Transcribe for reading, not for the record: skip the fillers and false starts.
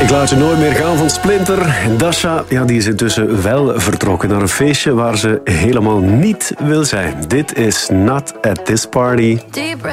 Ik laat je nooit meer gaan van Splinter. Dasha, ja, die is intussen wel vertrokken naar een feestje waar ze helemaal niet wil zijn. Dit is Not at This Party.